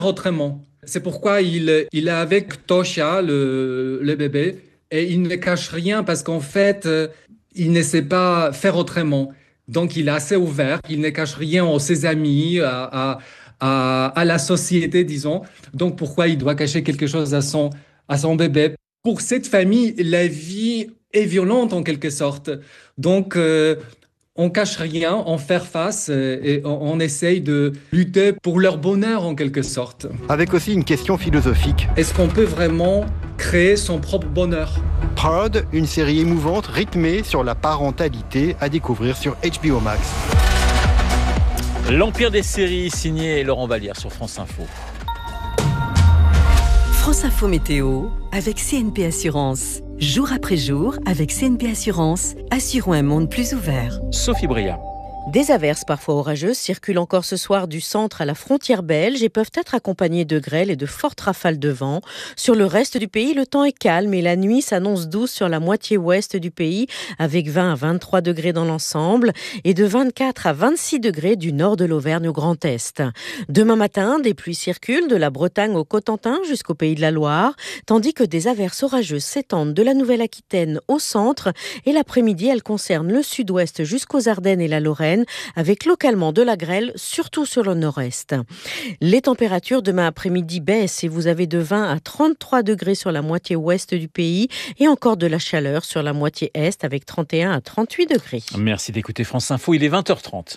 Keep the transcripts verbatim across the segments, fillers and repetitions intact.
autrement. C'est pourquoi il, il est avec Tosha, le, le bébé, et il ne cache rien parce qu'en fait, euh, il ne sait pas faire autrement. Donc, il est assez ouvert, il ne cache rien à ses amis, à, à, à, à la société, disons. Donc, pourquoi il doit cacher quelque chose à son, à son bébé? Pour cette famille, la vie est violente en quelque sorte. Donc, euh, on cache rien, on fait face euh, et on, on essaye de lutter pour leur bonheur en quelque sorte. Avec aussi une question philosophique. Est-ce qu'on peut vraiment créer son propre bonheur? Proud, une série émouvante rythmée sur la parentalité à découvrir sur H B O Max. L'Empire des séries, signé Laurent Vallière sur France Info. France Info Météo avec C N P Assurance. Jour après jour, avec C N P Assurance, assurons un monde plus ouvert. Sophie Bria. Des averses parfois orageuses circulent encore ce soir du centre à la frontière belge et peuvent être accompagnées de grêle et de fortes rafales de vent. Sur le reste du pays, le temps est calme et la nuit s'annonce douce sur la moitié ouest du pays avec vingt à vingt-trois degrés dans l'ensemble et de vingt-quatre à vingt-six degrés du nord de l'Auvergne au Grand Est. Demain matin, des pluies circulent de la Bretagne au Cotentin jusqu'au Pays de la Loire, tandis que des averses orageuses s'étendent de la Nouvelle-Aquitaine au centre et l'après-midi, elles concernent le sud-ouest jusqu'aux Ardennes et la Lorraine, avec localement de la grêle, surtout sur le nord-est. Les températures demain après-midi baissent et vous avez de vingt à trente-trois degrés sur la moitié ouest du pays et encore de la chaleur sur la moitié est avec trente et un à trente-huit degrés. Merci d'écouter France Info, il est vingt heures trente.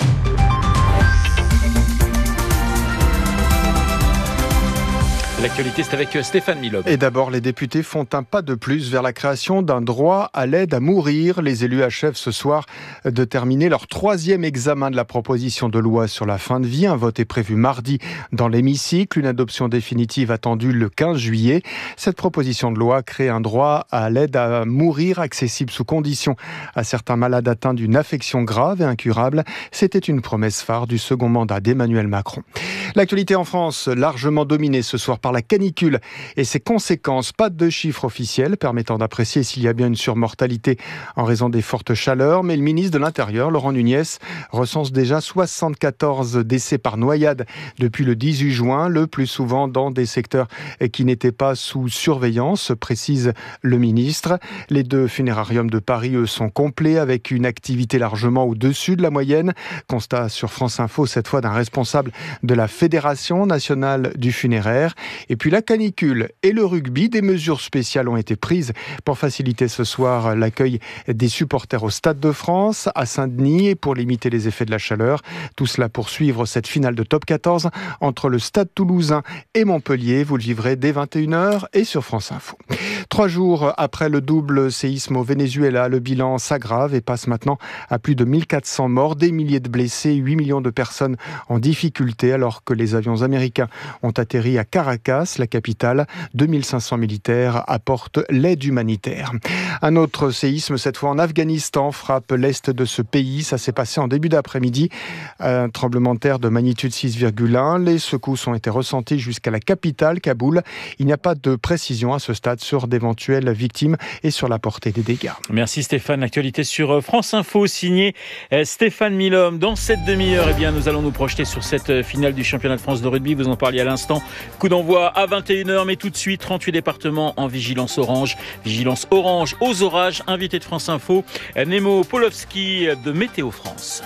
L'actualité, c'est avec Stéphane Milhomme. Et d'abord, les députés font un pas de plus vers la création d'un droit à l'aide à mourir. Les élus achèvent ce soir de terminer leur troisième examen de la proposition de loi sur la fin de vie. Un vote est prévu mardi dans l'hémicycle, une adoption définitive attendue le quinze juillet. Cette proposition de loi crée un droit à l'aide à mourir accessible sous condition à certains malades atteints d'une affection grave et incurable. C'était une promesse phare du second mandat d'Emmanuel Macron. L'actualité en France, largement dominée ce soir par la canicule et ses conséquences. Pas de chiffres officiels permettant d'apprécier s'il y a bien une surmortalité en raison des fortes chaleurs, mais le ministre de l'Intérieur, Laurent Nunez, recense déjà soixante-quatorze décès par noyade depuis le dix-huit juin, le plus souvent dans des secteurs qui n'étaient pas sous surveillance, précise le ministre. Les deux funérariums de Paris, eux, sont complets avec une activité largement au-dessus de la moyenne. Constat sur France Info, cette fois d'un responsable de la Fédération nationale du funéraire. Et puis la canicule et le rugby, des mesures spéciales ont été prises pour faciliter ce soir l'accueil des supporters au Stade de France, à Saint-Denis, et pour limiter les effets de la chaleur. Tout cela pour suivre cette finale de top quatorze entre le Stade toulousain et Montpellier. Vous le vivrez dès vingt et une heures et sur France Info. Trois jours après le double séisme au Venezuela, le bilan s'aggrave et passe maintenant à plus de mille quatre cents morts, des milliers de blessés, huit millions de personnes en difficulté alors que les avions américains ont atterri à Caracas, la capitale. deux mille cinq cents militaires apportent l'aide humanitaire. Un autre séisme, cette fois en Afghanistan, frappe l'est de ce pays. Ça s'est passé en début d'après-midi. Un tremblement de terre de magnitude six virgule un. Les secousses ont été ressenties jusqu'à la capitale, Kaboul. Il n'y a pas de précision à ce stade sur d'éventuelles victimes et sur la portée des dégâts. Merci Stéphane. L'actualité sur France Info, signé Stéphane Milhomme. Dans cette demi-heure, eh bien, nous allons nous projeter sur cette finale du championnat de France de rugby. Vous en parliez à l'instant. Coup d'envoi à vingt et une heures, mais tout de suite, trente-huit départements en vigilance orange. Vigilance orange aux orages. Invité de France Info, Nemo Polovski de Météo France.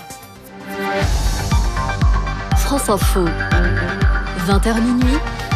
France Info, vingt heures minuit.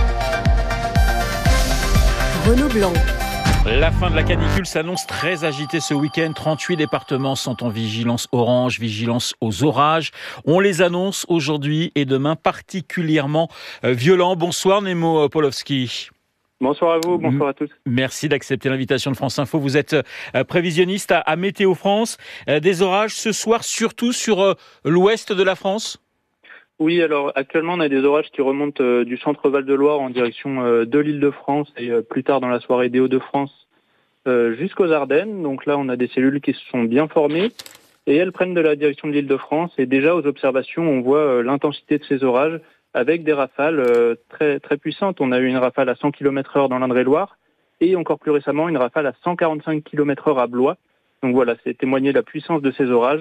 Renaud Blanc. La fin de la canicule s'annonce très agitée ce week-end. trente-huit départements sont en vigilance orange, vigilance aux orages. On les annonce aujourd'hui et demain particulièrement violents. Bonsoir Nemo Polovski. Bonsoir à vous, bonsoir à tous. Merci d'accepter l'invitation de France Info. Vous êtes prévisionniste à, à Météo France. Des orages ce soir, surtout sur l'ouest de la France ? Oui, alors actuellement on a des orages qui remontent euh, du centre Val-de-Loire en direction euh, de l'Île-de-France et euh, plus tard dans la soirée des Hauts-de-France euh, jusqu'aux Ardennes. Donc là on a des cellules qui se sont bien formées et elles prennent de la direction de l'Île-de-France. Et déjà aux observations on voit euh, l'intensité de ces orages avec des rafales euh, très très puissantes. On a eu une rafale à cent kilomètres heure dans l'Indre-et-Loire et encore plus récemment une rafale à cent quarante-cinq kilomètres heure à Blois. Donc voilà, c'est témoigner de la puissance de ces orages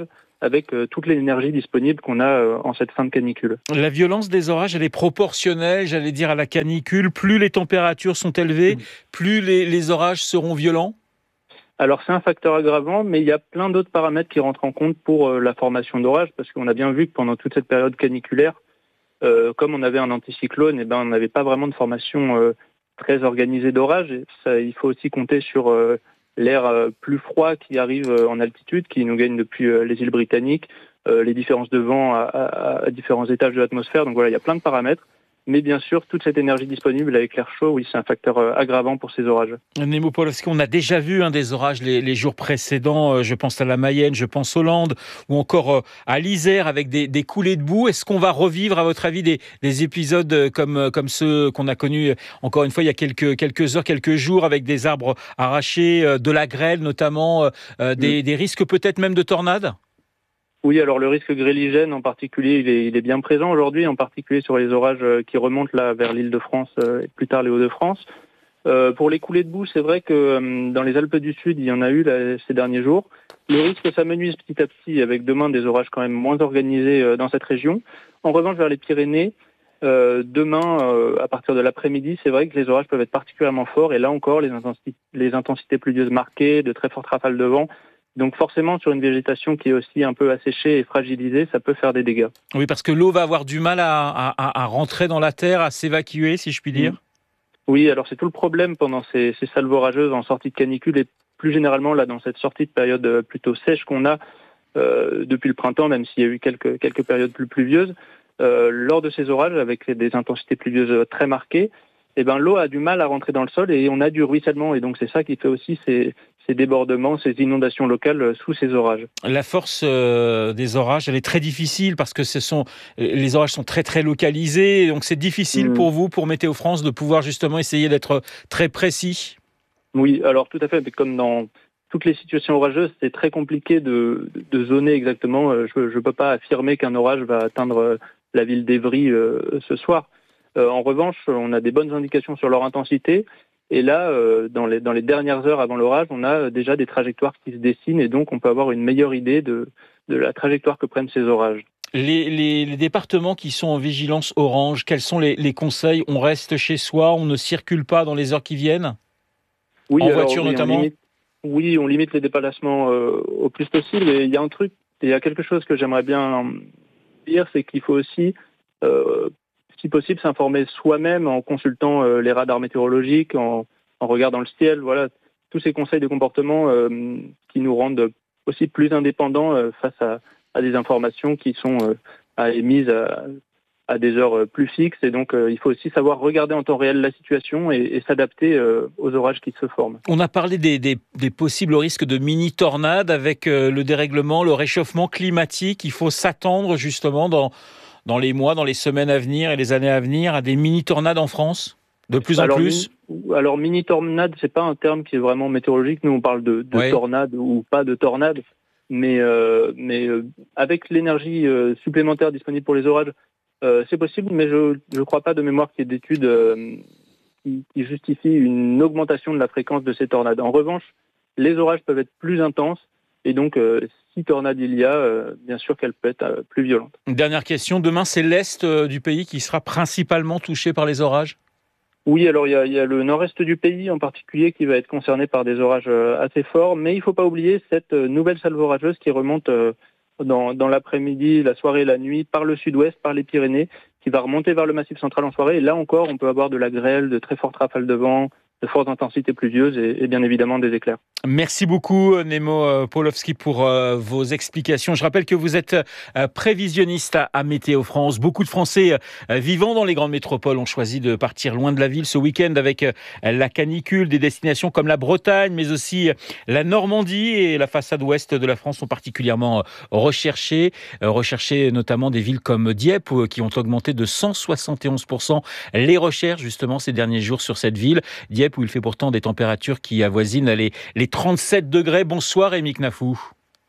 avec euh, toute l'énergie disponible qu'on a euh, en cette fin de canicule. La violence des orages, elle est proportionnelle, j'allais dire, à la canicule. Plus les températures sont élevées, plus les, les orages seront violents? Alors c'est un facteur aggravant, mais il y a plein d'autres paramètres qui rentrent en compte pour euh, la formation d'orages, parce qu'on a bien vu que pendant toute cette période caniculaire, euh, comme on avait un anticyclone, eh ben, on n'avait pas vraiment de formation euh, très organisée d'orages. Et ça, il faut aussi compter sur euh, l'air euh, plus froid qui arrive euh, en altitude, qui nous gagne depuis euh, les îles britanniques, euh, les différences de vent à, à, à différents étages de l'atmosphère. Donc voilà, il y a plein de paramètres. Mais bien sûr, toute cette énergie disponible avec l'air chaud, oui, c'est un facteur euh, aggravant pour ces orages. Nemo Pawlowski, on a déjà vu hein, des orages les, les jours précédents. Euh, je pense à la Mayenne, je pense aux Landes, ou encore euh, à l'Isère avec des, des coulées de boue. Est-ce qu'on va revivre, à votre avis, des, des épisodes comme, comme ceux qu'on a connus, encore une fois, il y a quelques, quelques heures, quelques jours, avec des arbres arrachés, euh, de la grêle notamment, euh, des, mmh. des risques peut-être même de tornades? Oui, alors le risque gréligène en particulier, il est, il est bien présent aujourd'hui, en particulier sur les orages qui remontent là vers l'Île-de-France et plus tard les Hauts-de-France. Euh, pour les coulées de boue, c'est vrai que euh, dans les Alpes du Sud, il y en a eu là, ces derniers jours. Le risque s'amenuise petit à petit avec demain des orages quand même moins organisés euh, dans cette région. En revanche, vers les Pyrénées, euh, demain, euh, à partir de l'après-midi, c'est vrai que les orages peuvent être particulièrement forts et là encore, les intensités, les intensités pluvieuses marquées, de très fortes rafales de vent. Donc forcément, sur une végétation qui est aussi un peu asséchée et fragilisée, ça peut faire des dégâts. Oui, parce que l'eau va avoir du mal à, à, à rentrer dans la terre, à s'évacuer, si je puis dire. Oui, alors c'est tout le problème pendant ces, ces salves orageuses en sortie de canicule et plus généralement là dans cette sortie de période plutôt sèche qu'on a euh, depuis le printemps, même s'il y a eu quelques, quelques périodes plus pluvieuses. Euh, lors de ces orages, avec des intensités pluvieuses très marquées, eh ben, l'eau a du mal à rentrer dans le sol et on a du ruissellement. Et donc c'est ça qui fait aussi ces... ces débordements, ces inondations locales sous ces orages. La force euh, des orages, elle est très difficile parce que ce sont, les orages sont très très localisés. Donc c'est difficile mmh. pour vous, pour Météo France, de pouvoir justement essayer d'être très précis. Oui, alors tout à fait. Mais comme dans toutes les situations orageuses, c'est très compliqué de, de zoner exactement. Je ne peux pas affirmer qu'un orage va atteindre la ville d'Évry euh, ce soir. Euh, en revanche, on a des bonnes indications sur leur intensité. Et là, euh, dans, les, dans les dernières heures avant l'orage, on a déjà des trajectoires qui se dessinent et donc on peut avoir une meilleure idée de, de la trajectoire que prennent ces orages. Les, les, les départements qui sont en vigilance orange, quels sont les, les conseils? On reste chez soi, on ne circule pas dans les heures qui viennent? Oui, en alors, voiture oui, notamment on limite, Oui, on limite les déplacements euh, au plus possible. Et il y a un truc, il y a quelque chose que j'aimerais bien dire, c'est qu'il faut aussi... Euh, si possible, s'informer soi-même en consultant euh, les radars météorologiques, en, en regardant le ciel, voilà, tous ces conseils de comportement euh, qui nous rendent aussi plus indépendants euh, face à, à des informations qui sont euh, émises à, à des heures plus fixes. Et donc, euh, il faut aussi savoir regarder en temps réel la situation et, et s'adapter euh, aux orages qui se forment. On a parlé des, des, des possibles risques de mini-tornades avec euh, le dérèglement, le réchauffement climatique. Il faut s'attendre justement dans... dans les mois, dans les semaines à venir et les années à venir, à des mini-tornades en France, de plus en alors, plus mini, Alors, mini-tornade, c'est pas un terme qui est vraiment météorologique. Nous, on parle de, de ouais. tornade ou pas de tornade. Mais, euh, mais euh, avec l'énergie euh, supplémentaire disponible pour les orages, euh, c'est possible, mais je ne crois pas de mémoire qu'il y ait d'études euh, qui, qui justifient une augmentation de la fréquence de ces tornades. En revanche, les orages peuvent être plus intenses. Et donc, euh, si tornade il y a, euh, bien sûr qu'elle peut être euh, plus violente. Dernière question, demain c'est l'Est euh, du pays qui sera principalement touché par les orages? Oui, alors il y a, il y a le nord-est du pays en particulier qui va être concerné par des orages euh, assez forts, mais il ne faut pas oublier cette euh, nouvelle salve orageuse qui remonte euh, dans, dans l'après-midi, la soirée et la nuit, par le sud-ouest, par les Pyrénées, qui va remonter vers le Massif central en soirée. Et là encore, on peut avoir de la grêle, de très fortes rafales de vent, de fortes intensités pluvieuses et, et bien évidemment des éclairs. Merci beaucoup Nemo Pawlowski pour euh, vos explications. Je rappelle que vous êtes euh, prévisionniste à, à Météo France. Beaucoup de Français euh, vivant dans les grandes métropoles ont choisi de partir loin de la ville ce week-end avec euh, la canicule. Des destinations comme la Bretagne, mais aussi euh, la Normandie et la façade ouest de la France sont particulièrement euh, recherchées. Euh, recherchées notamment des villes comme Dieppe euh, qui ont augmenté de cent soixante et onze pour cent les recherches justement ces derniers jours sur cette ville. Dieppe où il fait pourtant des températures qui avoisinent les, les trente-sept degrés. Bonsoir Rémi Knafou.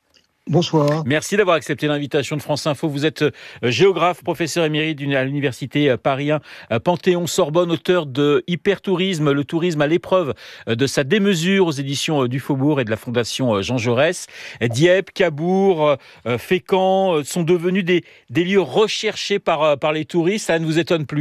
Bonsoir. Merci d'avoir accepté l'invitation de France Info. Vous êtes géographe, professeur émérite à l'université Paris un Panthéon-Sorbonne, auteur de Hypertourisme, le tourisme à l'épreuve de sa démesure aux éditions du Faubourg et de la Fondation Jean Jaurès. Dieppe, Cabourg, Fécamp sont devenus des, des lieux recherchés par, par les touristes. Ça ne vous étonne plus ?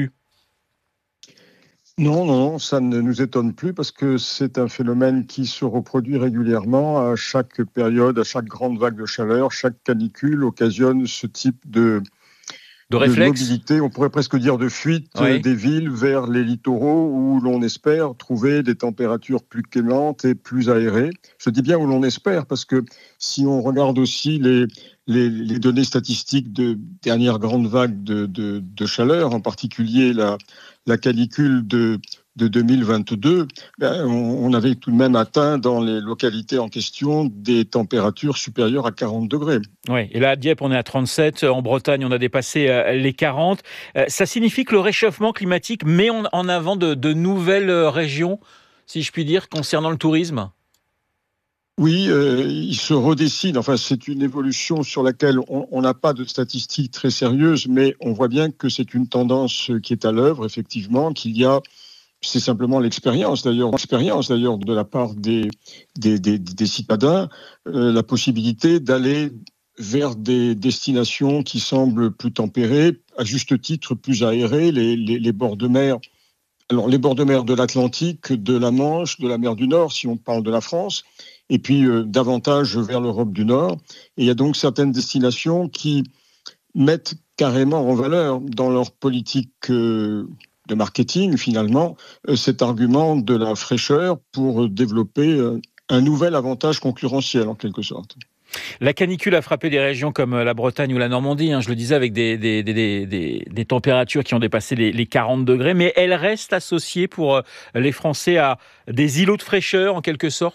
Non, non, ça ne nous étonne plus parce que c'est un phénomène qui se reproduit régulièrement à chaque période, à chaque grande vague de chaleur. Chaque canicule occasionne ce type de, de, de mobilité, on pourrait presque dire de fuite oui. des villes vers les littoraux où l'on espère trouver des températures plus clémentes et plus aérées. Je dis bien où l'on espère parce que si on regarde aussi les, les, les données statistiques de dernière grande vague de, de, de chaleur, en particulier la La canicule de, de deux mille vingt-deux, ben, on, on avait tout de même atteint dans les localités en question des températures supérieures à quarante degrés. Oui, et là à Dieppe, on est à trente-sept. En Bretagne, on a dépassé euh, les quarante. Euh, ça signifie que le réchauffement climatique met en, en avant de, de nouvelles régions, si je puis dire, concernant le tourisme ? Oui, euh, il se redessine. Enfin, c'est une évolution sur laquelle on n'a pas de statistiques très sérieuses, mais on voit bien que c'est une tendance qui est à l'œuvre, effectivement, qu'il y a, c'est simplement l'expérience d'ailleurs, l'expérience d'ailleurs de la part des, des, des, des citadins, euh, la possibilité d'aller vers des destinations qui semblent plus tempérées, à juste titre plus aérées, les, les, les bords de mer. Alors, les bords de mer de l'Atlantique, de la Manche, de la mer du Nord, si on parle de la France, et puis euh, davantage vers l'Europe du Nord. Et il y a donc certaines destinations qui mettent carrément en valeur dans leur politique euh, de marketing, finalement, euh, cet argument de la fraîcheur pour développer euh, un nouvel avantage concurrentiel, en quelque sorte. La canicule a frappé des régions comme la Bretagne ou la Normandie, hein, je le disais, avec des, des, des, des, des températures qui ont dépassé les, les quarante degrés, mais elle reste associée pour les Français à des îlots de fraîcheur, en quelque sorte ?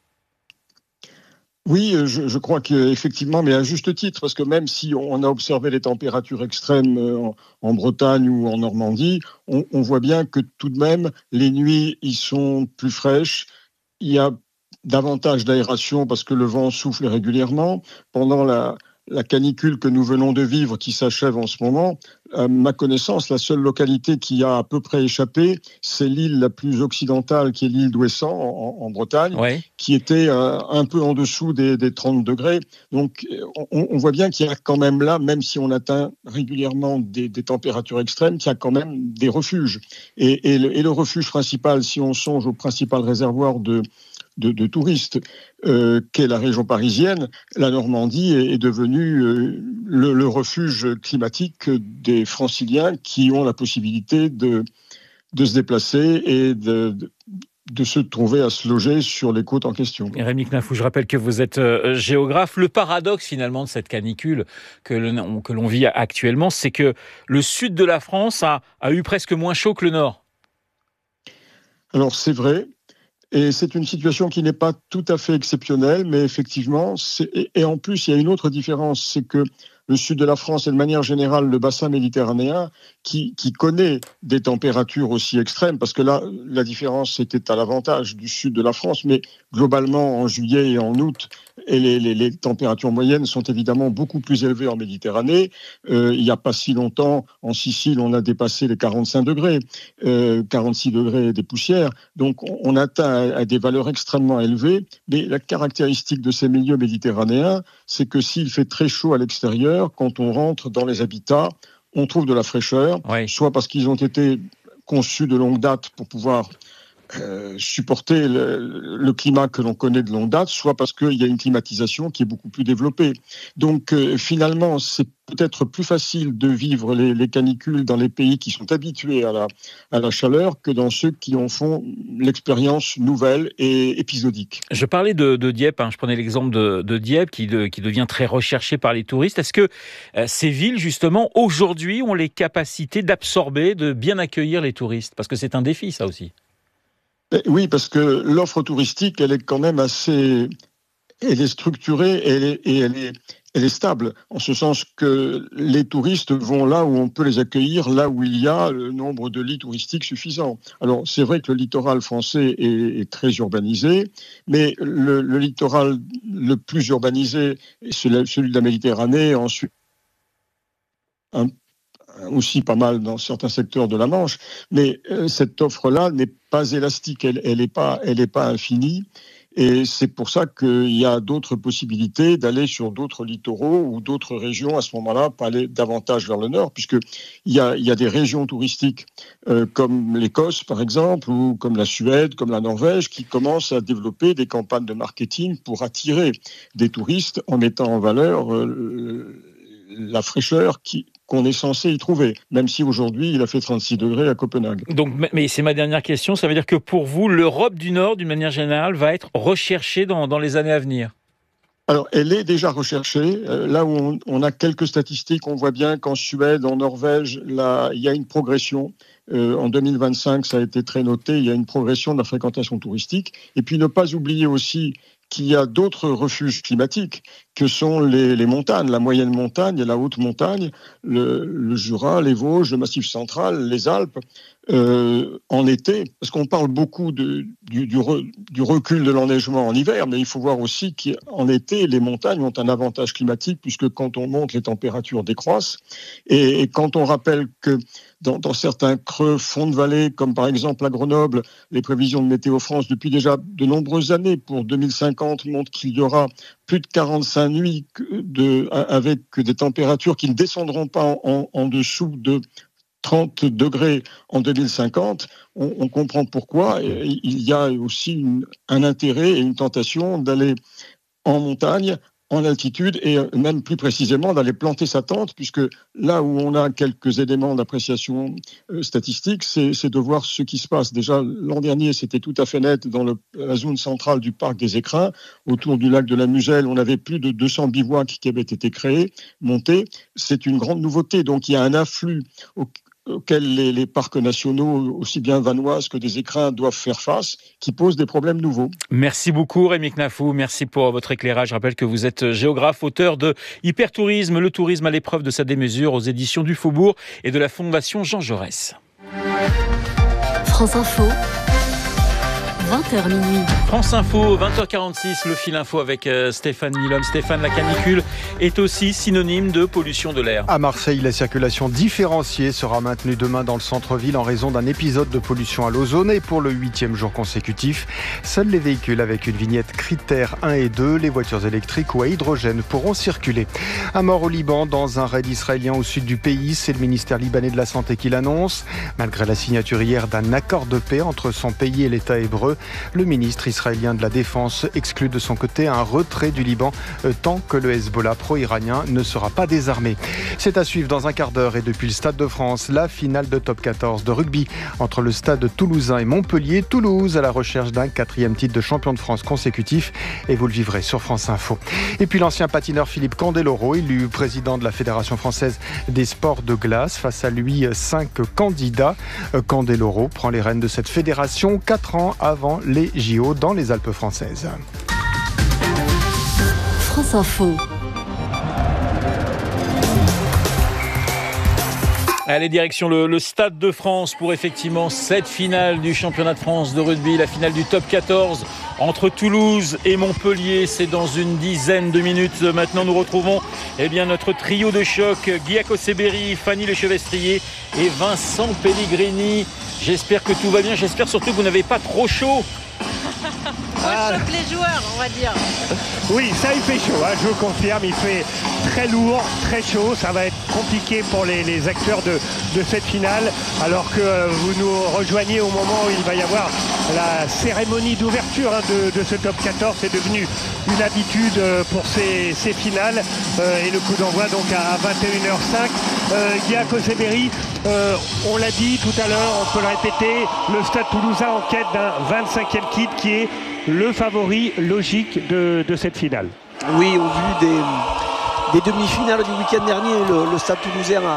Oui, je, je crois qu'effectivement, mais à juste titre, parce que même si on a observé les températures extrêmes en, en Bretagne ou en Normandie, on, on voit bien que tout de même, les nuits y sont plus fraîches, il y a davantage d'aération parce que le vent souffle régulièrement. Pendant la, la canicule que nous venons de vivre, qui s'achève en ce moment, à ma connaissance, la seule localité qui a à peu près échappé, c'est l'île la plus occidentale, qui est l'île d'Ouessant, en, en Bretagne, ouais. qui était euh, un peu en dessous des, des trente degrés. Donc, on, on voit bien qu'il y a quand même là, même si on atteint régulièrement des, des températures extrêmes, qu'il y a quand même des refuges. Et, et, le, et le refuge principal, si on songe au principal réservoir de De, de touristes, euh, qu'est la région parisienne, la Normandie est, est devenue euh, le, le refuge climatique des Franciliens qui ont la possibilité de, de se déplacer et de, de, de se trouver à se loger sur les côtes en question. Rémi Knafou, je rappelle que vous êtes euh, géographe. Le paradoxe finalement de cette canicule que, le, que l'on vit actuellement, c'est que le sud de la France a, a eu presque moins chaud que le nord. Alors c'est vrai. Et c'est une situation qui n'est pas tout à fait exceptionnelle, mais effectivement, c'est... et en plus, il y a une autre différence, c'est que le sud de la France et de manière générale le bassin méditerranéen qui, qui connaît des températures aussi extrêmes, parce que là, la différence était à l'avantage du sud de la France, mais globalement, en juillet et en août, et les, les, les températures moyennes sont évidemment beaucoup plus élevées en Méditerranée. Euh, il n'y a pas si longtemps, en Sicile, on a dépassé les quarante-cinq degrés, euh, quarante-six degrés des poussières, donc on, on atteint à, à des valeurs extrêmement élevées, mais la caractéristique de ces milieux méditerranéens, c'est que s'il fait très chaud à l'extérieur, quand on rentre dans les habitats, on trouve de la fraîcheur, oui. soit parce qu'ils ont été conçus de longue date pour pouvoir euh, supporter le, le climat que l'on connaît de longue date, soit parce qu'il y a une climatisation qui est beaucoup plus développée. Donc euh, finalement, c'est peut-être plus facile de vivre les, les canicules dans les pays qui sont habitués à la, à la chaleur que dans ceux qui en font l'expérience nouvelle et épisodique. Je parlais de, de Dieppe, hein, je prenais l'exemple de, de Dieppe qui, de, qui devient très recherché par les touristes. Est-ce que euh, ces villes, justement, aujourd'hui, ont les capacités d'absorber, de bien accueillir les touristes ? Parce que c'est un défi, ça aussi. Oui, parce que l'offre touristique, elle est quand même assez... Elle est structurée et elle est, et elle est elle est stable, en ce sens que les touristes vont là où on peut les accueillir, là où il y a le nombre de lits touristiques suffisant. Alors, c'est vrai que le littoral français est, est très urbanisé, mais le, le littoral le plus urbanisé est celui, celui de la Méditerranée, ensuite un, aussi pas mal dans certains secteurs de la Manche, mais euh, cette offre-là n'est pas élastique, elle n'est pas, elle est pas infinie. Et c'est pour ça qu'il y a d'autres possibilités d'aller sur d'autres littoraux ou d'autres régions à ce moment-là, pas aller davantage vers le nord, puisqu'il y a, il y a des régions touristiques euh, comme l'Écosse, par exemple, ou comme la Suède, comme la Norvège, qui commencent à développer des campagnes de marketing pour attirer des touristes en mettant en valeur euh, la fraîcheur qui... qu'on est censé y trouver, même si aujourd'hui il a fait trente-six degrés à Copenhague. Donc, mais c'est ma dernière question, ça veut dire que pour vous, l'Europe du Nord, d'une manière générale, va être recherchée dans, dans les années à venir? Alors, elle est déjà recherchée. Euh, là où on, on a quelques statistiques, on voit bien qu'en Suède, en Norvège, là, il y a une progression. Euh, en deux mille vingt-cinq, ça a été très noté, il y a une progression de la fréquentation touristique. Et puis, ne pas oublier aussi qu'il y a d'autres refuges climatiques que sont les, les montagnes, la moyenne montagne et la haute montagne, le, le Jura, les Vosges, le Massif central, les Alpes, euh, en été, parce qu'on parle beaucoup de, du, du, re, du recul de l'enneigement en hiver, mais il faut voir aussi qu'en été, les montagnes ont un avantage climatique, puisque quand on monte, les températures décroissent, et, et quand on rappelle que Dans, dans certains creux, fonds de vallée, comme par exemple à Grenoble, les prévisions de Météo France depuis déjà de nombreuses années pour deux mille cinquante montrent qu'il y aura plus de quarante-cinq nuits de, avec des températures qui ne descendront pas en, en, en dessous de trente degrés en deux mille cinquante. On, on comprend pourquoi. Et il y a aussi une, un intérêt et une tentation d'aller en montagne, en altitude, et même plus précisément d'aller planter sa tente, puisque là où on a quelques éléments d'appréciation euh, statistique, c'est, c'est de voir ce qui se passe. Déjà, l'an dernier, c'était tout à fait net dans le, la zone centrale du parc des Écrins, autour du lac de la Muselle, on avait plus de deux cents bivouacs qui avaient été créés, montés. C'est une grande nouveauté, donc il y a un afflux au, auxquels les, les parcs nationaux, aussi bien vanoises que des Écrins, doivent faire face, qui posent des problèmes nouveaux. Merci beaucoup Rémi Knafou, merci pour votre éclairage. Je rappelle que vous êtes géographe, auteur de Hypertourisme, le tourisme à l'épreuve de sa démesure, aux éditions du Faubourg et de la Fondation Jean Jaurès. France Info, vingt heures minuit. France Info, vingt heures quarante-six, le fil info avec euh, Stéphane Milhomme. Stéphane, la canicule est aussi synonyme de pollution de l'air. À Marseille, la circulation différenciée sera maintenue demain dans le centre-ville en raison d'un épisode de pollution à l'ozone. Et pour le huitième jour consécutif, seuls les véhicules avec une vignette critère un et deux, les voitures électriques ou à hydrogène, pourront circuler. Un mort au Liban dans un raid israélien au sud du pays. C'est le ministère libanais de la Santé qui l'annonce. Malgré la signature hier d'un accord de paix entre son pays et l'État hébreu, le ministre israélien de la Défense exclut de son côté un retrait du Liban tant que le Hezbollah pro-iranien ne sera pas désarmé. C'est à suivre dans un quart d'heure et depuis le Stade de France, la finale de top quatorze de rugby entre le Stade toulousain et Montpellier. Toulouse à la recherche d'un quatrième titre de champion de France consécutif et vous le vivrez sur France Info. Et puis l'ancien patineur Philippe Candeloro, élu président de la Fédération française des sports de glace. Face à lui, cinq candidats. Candeloro prend les rênes de cette fédération quatre ans avant les J O dans les Alpes françaises. France Info. Allez, direction le, le Stade de France pour effectivement cette finale du championnat de France de rugby, la finale du top quatorze entre Toulouse et Montpellier. C'est dans une dizaine de minutes. Maintenant, nous retrouvons eh bien, notre trio de choc, Guy Akoseberi, Fanny Lechevestrier et Vincent Pellegrini. J'espère que tout va bien, j'espère surtout que vous n'avez pas trop chaud. Ah. Choque les joueurs, on va dire. Oui, ça il fait chaud, hein, je vous confirme, il fait très lourd, très chaud. Ça va être compliqué pour les, les acteurs de, de cette finale, alors que euh, vous nous rejoignez au moment où il va y avoir la cérémonie d'ouverture hein, de, de ce top quatorze. C'est devenu une habitude euh, pour ces, ces finales. Euh, et le coup d'envoi donc à vingt et une heures cinq. Euh, Guy Akoseberi, euh, on l'a dit tout à l'heure, on peut le répéter, le Stade toulousain en quête d'un vingt-cinquième titre qui est le favori logique de, de cette finale. Oui, au vu des, des demi-finales du week-end dernier, le, le Stade toulousain a,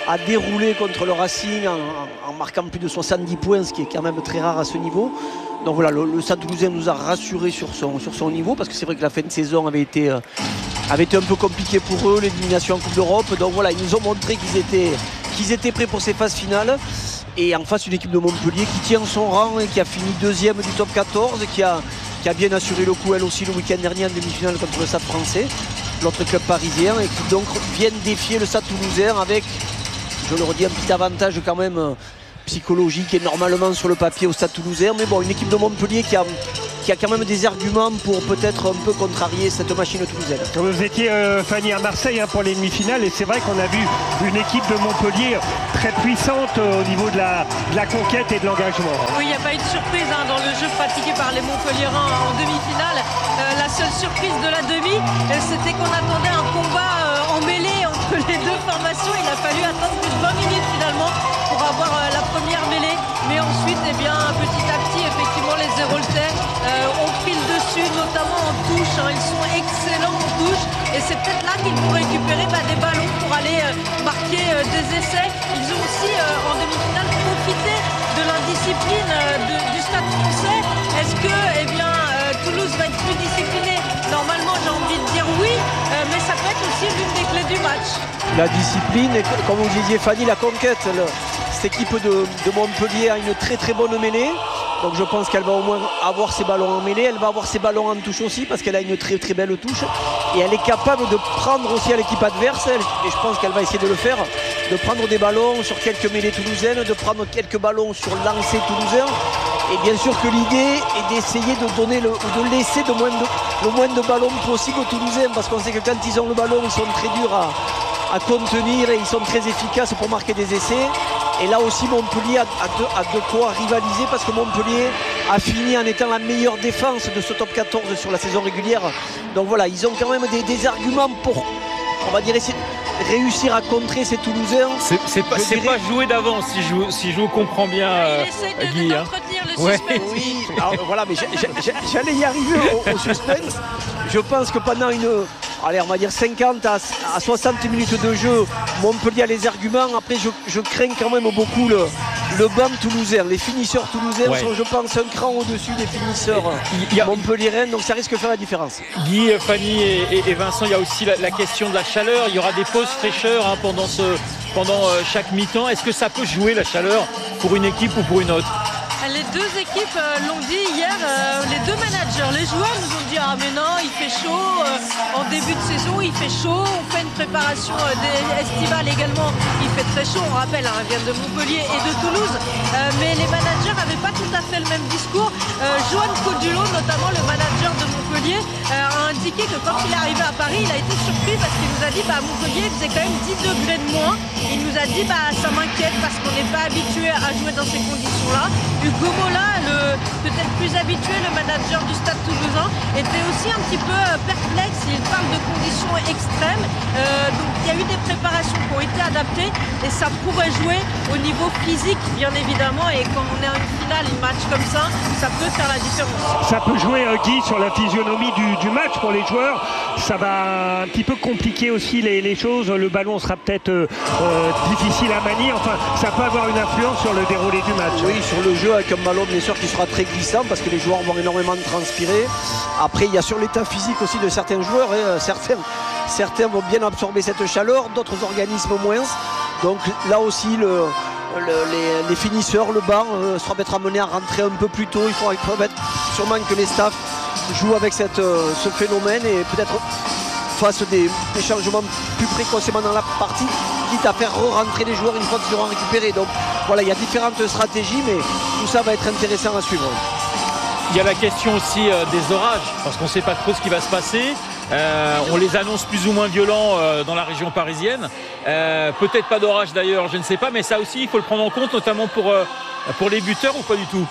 a déroulé contre le Racing en, en marquant plus de soixante-dix points, ce qui est quand même très rare à ce niveau. Donc voilà, le, le Stade Toulousain nous a rassurés sur son, sur son niveau, parce que c'est vrai que la fin de saison avait été, euh, avait été un peu compliquée pour eux, l'élimination en Coupe d'Europe. Donc voilà, ils nous ont montré qu'ils étaient, qu'ils étaient prêts pour ces phases finales. Et en face, une équipe de Montpellier qui tient son rang et qui a fini deuxième du top quatorze, qui a, qui a bien assuré le coup elle aussi le week-end dernier en demi-finale contre le Stade Français, l'autre club parisien, et qui donc viennent défier le Stade Toulousain avec, je le redis, un petit avantage quand même euh, psychologique et normalement sur le papier au Stade Toulousain. Mais bon, une équipe de Montpellier qui a, qui a quand même des arguments pour peut-être un peu contrarier cette machine toulousaine. Vous étiez, euh, Fanny, à Marseille hein, pour les demi-finales, et c'est vrai qu'on a vu une équipe de Montpellier très puissante euh, au niveau de la, de la conquête et de l'engagement. Oui, il n'y a pas eu de surprise hein, dans le jeu pratiqué par les Montpelliérains en demi-finale. Euh, la seule surprise de la demi, euh, c'était qu'on attendait un combat euh, en mêlée entre les deux formations. Il a fallu attendre plus de vingt minutes finalement pour avoir euh, la première mêlée. Mais ensuite, eh bien, petit à petit, effectivement, les Héroltais euh, ont pris le dessus, notamment en touche. Hein. Ils sont excellents en touche. Et c'est peut-être là qu'ils vont récupérer bah, des ballons pour aller euh, marquer euh, des essais. Ils ont aussi, euh, en demi-finale, profité de l'indiscipline euh, de, du Stade Français. Est-ce que eh bien, euh, Toulouse va être plus discipliné? Normalement, j'ai envie de dire oui, euh, mais ça peut être aussi l'une des clés du match. La discipline, et comme vous disiez Fanny, la conquête. Le... Cette équipe de, de Montpellier a une très très bonne mêlée. Donc je pense qu'elle va au moins avoir ses ballons en mêlée. Elle va avoir ses ballons en touche aussi, parce qu'elle a une très très belle touche. Et elle est capable de prendre aussi à l'équipe adverse. Et je pense qu'elle va essayer de le faire. De prendre des ballons sur quelques mêlées toulousaines, de prendre quelques ballons sur lancer toulousain. Et bien sûr que l'idée est d'essayer de donner le, ou de laisser de moins de, le moins de ballons possible aux Toulousains. Parce qu'on sait que quand ils ont le ballon, ils sont très durs à, à contenir et ils sont très efficaces pour marquer des essais. Et là aussi Montpellier a, a, de, a de quoi rivaliser, parce que Montpellier a fini en étant la meilleure défense de ce top quatorze sur la saison régulière. Donc voilà, ils ont quand même des, des arguments pour, on va dire, essayer, réussir à contrer ces Toulousains. C'est, c'est pas, c'est dirais... pas joué d'avance, si je, si je vous comprends bien, euh, Guy. Hein. Le ouais. Oui, alors, voilà, mais j'allais y arriver au, au suspense. Je pense que pendant une, allez, on va dire cinquante à soixante minutes de jeu, Montpellier a les arguments. Après, je, je crains quand même beaucoup le, le banc toulousain. Les finisseurs toulousains ouais. sont, je pense, un cran au-dessus des finisseurs a... montpelliérains. Donc ça risque de faire la différence. Guy, Fanny et, et Vincent, il y a aussi la, la question de la chaleur. Il y aura des pauses fraîcheur hein, pendant, ce, pendant euh, chaque mi-temps. Est-ce que ça peut jouer la chaleur pour une équipe ou pour une autre? Les deux équipes euh, l'ont dit hier, euh, les deux managers, les joueurs nous ont dit ah mais non il fait chaud, euh, en début de saison il fait chaud, on fait une préparation euh, estivale également, il fait très chaud, on rappelle, hein, ils viennent de Montpellier et de Toulouse, euh, mais les managers n'avaient pas tout à fait le même discours. Euh, Johan Codulo, notamment le manager de Montpellier, euh, a indiqué que quand il est arrivé à Paris, il a été surpris parce qu'il nous a dit bah Montpellier faisait quand même dix degrés de moins, il nous a dit bah ça m'inquiète parce qu'on n'est pas habitué à jouer dans ces conditions-là. Hugo Mola, le peut-être plus habitué, le manager du Stade Toulousain, était aussi un petit peu perplexe. Il parle de conditions extrêmes. Euh, donc il y a eu des préparations qui ont été adaptées et ça pourrait jouer au niveau physique, bien évidemment. Et quand on est à une finale, un match comme ça, ça peut faire la différence. Ça peut jouer, euh, Guy, sur la physionomie du, du match pour les joueurs. Ça va un petit peu compliquer aussi les, les choses. Le ballon sera peut-être euh, euh, difficile à manier. Enfin, ça peut avoir une influence sur le déroulé du match. Oui, sur le jeu avec un ballon bien sûr qui sera très glissant parce que les joueurs vont énormément transpirer. Après il y a sur l'état physique aussi de certains joueurs, hein. certains, certains vont bien absorber cette chaleur, d'autres organismes moins. Donc là aussi le, le, les, les finisseurs, le banc euh, sera peut-être amené à rentrer un peu plus tôt. Il faudra sûrement que les staffs jouent avec cette, euh, ce phénomène et peut-être fassent des, des changements plus précocement dans la partie, quitte à faire re-rentrer les joueurs une fois qu'ils auront récupéré. Donc voilà, il y a différentes stratégies, mais tout ça va être intéressant à suivre. Il y a la question aussi euh, des orages, parce qu'on ne sait pas trop ce qui va se passer. Euh, on les annonce plus ou moins violents euh, dans la région parisienne. Euh, peut-être pas d'orage d'ailleurs, je ne sais pas, mais ça aussi, il faut le prendre en compte, notamment pour, euh, pour les buteurs ou pas du tout?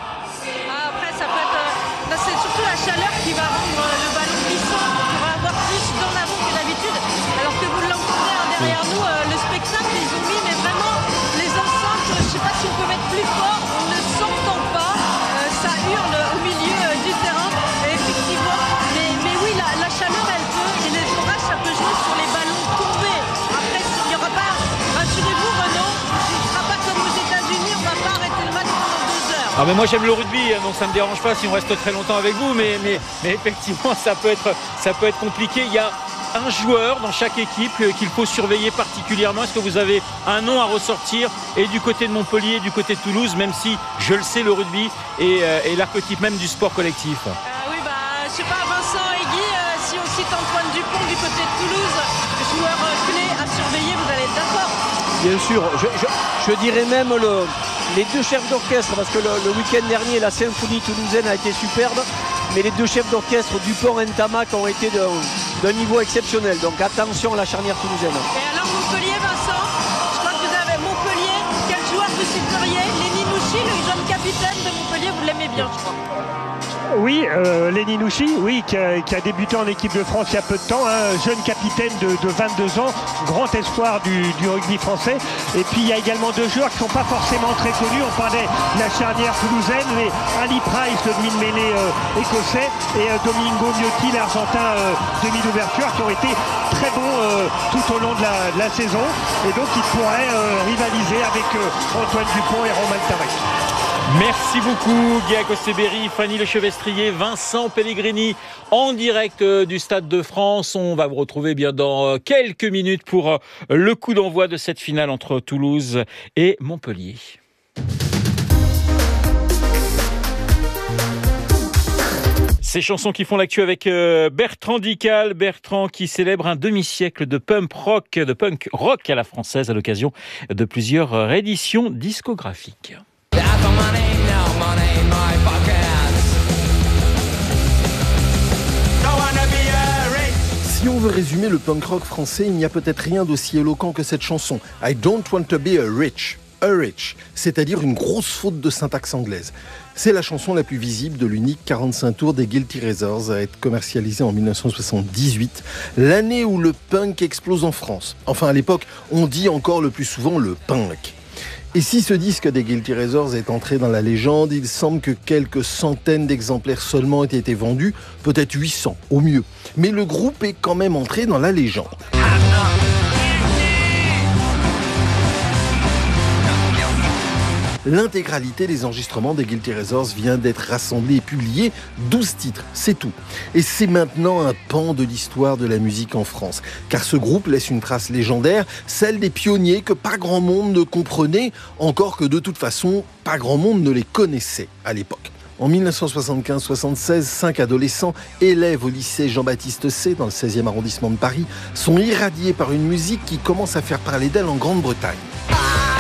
Ah, après, ça peut être... Euh, c'est surtout la chaleur qui va rendre le ballon glissant. On va avoir plus d'en avant que d'habitude. Alors que vous l'entendez hein, derrière nous, euh, le spectacle, ils ont mis, mais vraiment, les enceintes, je ne sais pas si on peut mettre plus fort, on ne s'entend pas. Ça hurle au milieu euh, du terrain, et effectivement, mais, mais oui, la, la chaleur elle peut, et les orages ça peut jouer sur les ballons tombés. Après, il n'y aura pas, rassurez-vous, Ah mais moi j'aime le rugby, donc ça me dérange pas si on reste très longtemps avec vous, mais, mais, mais effectivement ça peut être, ça peut être compliqué. Il y a un joueur dans chaque équipe qu'il faut surveiller particulièrement. Est-ce que vous avez un nom à ressortir, et du côté de Montpellier, et du côté de Toulouse, même si je le sais, le rugby est, euh, est l'archétype même du sport collectif? euh, Oui, bah, je sais pas, Vincent et Guy, euh, si on cite Antoine Dupont du côté de Toulouse, joueur euh, clé à surveiller, vous allez être d'accord? Bien sûr, je, je, je dirais même le, les deux chefs d'orchestre, parce que le, le week-end dernier, la symphonie toulousaine a été superbe, mais les deux chefs d'orchestre, Dupont et Ntamak, ont été d'un, d'un niveau exceptionnel. Donc attention à la charnière toulousaine. Et alors Montpellier, Vincent, je crois que vous avez Montpellier, quel joueur vous citeriez? Lenny Nouchi, le jeune capitaine de Montpellier, vous l'aimez bien, je crois. Oui, euh, Lenny Nouchi, oui, qui a, qui a débuté en équipe de France il y a peu de temps, hein, jeune capitaine de, de vingt-deux ans, grand espoir du, du rugby français. Et puis il y a également deux joueurs qui ne sont pas forcément très connus. On parlait de la charnière toulousaine, mais Ali Price, le demi-mêlée euh, écossais, et euh, Domingo Miotti, l'argentin euh, demi d'ouverture, qui ont été très bons euh, tout au long de la, de la saison. Et donc ils pourraient euh, rivaliser avec euh, Antoine Dupont et Romain Tarek. Merci beaucoup Guy Acoste-Berry, Fanny Lechevestrier, Vincent Pellegrini en direct du Stade de France. On va vous retrouver bien dans quelques minutes pour le coup d'envoi de cette finale entre Toulouse et Montpellier. Ces chansons qui font l'actu avec Bertrand Dical. Bertrand qui célèbre un demi-siècle de punk rock, de punk rock à la française à l'occasion de plusieurs rééditions discographiques. Si on veut résumer le punk rock français, il n'y a peut-être rien d'aussi éloquent que cette chanson. I don't want to be a rich. A rich, c'est-à-dire une grosse faute de syntaxe anglaise. C'est la chanson la plus visible de l'unique quarante-cinq tours des Guilty Razors à être commercialisée en dix-neuf cent soixante-dix-huit, l'année où le punk explose en France. Enfin, à l'époque, on dit encore le plus souvent le punk. Et si ce disque des Guilty Razors est entré dans la légende, il semble que quelques centaines d'exemplaires seulement aient été vendus, peut-être huit cents au mieux. Mais le groupe est quand même entré dans la légende. L'intégralité des enregistrements des Guilty Razors vient d'être rassemblée et publiée, douze titres, c'est tout. Et c'est maintenant un pan de l'histoire de la musique en France, car ce groupe laisse une trace légendaire, celle des pionniers que pas grand monde ne comprenait, encore que de toute façon, pas grand monde ne les connaissait à l'époque. En dix-neuf cent soixante-quinze soixante-seize, cinq adolescents, élèves au lycée Jean-Baptiste C, dans le seizième arrondissement de Paris, sont irradiés par une musique qui commence à faire parler d'elle en Grande-Bretagne.